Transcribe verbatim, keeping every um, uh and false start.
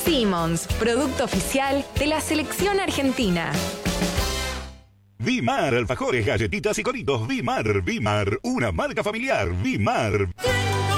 Simmons, producto oficial de la selección argentina. Vimar, alfajores, galletitas y coritos. Vimar, Vimar, una marca familiar. Vimar.